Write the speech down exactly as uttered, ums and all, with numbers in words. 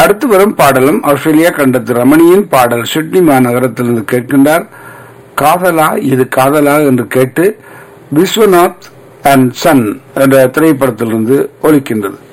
அடுத்து வரும் பாடலும் ஆஸ்திரேலியா கண்டத்து ரமணியின் பாடல் சிட்னி மாநகரத்திலிருந்து கேட்கின்றார். காதலா இது காதலா என்று கேட்டு விஸ்வநாத் அண்ட் சன் என்ற திரைப்படத்திலிருந்து ஒலிக்கின்றது.